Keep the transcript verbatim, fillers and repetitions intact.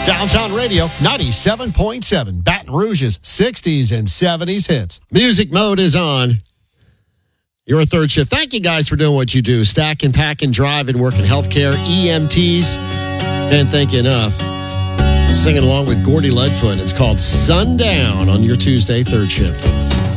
Downtown Radio, ninety-seven point seven. Baton Rouge's sixties and seventies hits. Music mode is on. Your third shift. Thank you guys for doing what you do. Stacking, packing, driving, working healthcare, E M Ts. Can't thank you enough. Singing along with Gordy Leadfoot. It's called Sundown on your Tuesday third shift.